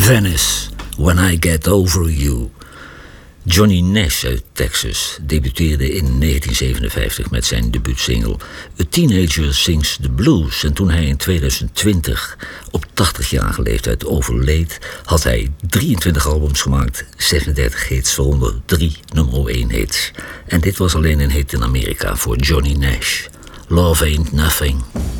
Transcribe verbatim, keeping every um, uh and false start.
Venice, When I Get Over You. Johnny Nash uit Texas debuteerde in negentien zevenenvijftig met zijn debuutsingle A Teenager Sings the Blues. En toen hij in tweeduizend twintig op tachtigjarige leeftijd overleed, had hij drieëntwintig albums gemaakt, zesendertig hits, waaronder drie nummer één hits. En dit was alleen een hit in Amerika voor Johnny Nash. Love Ain't Nothing.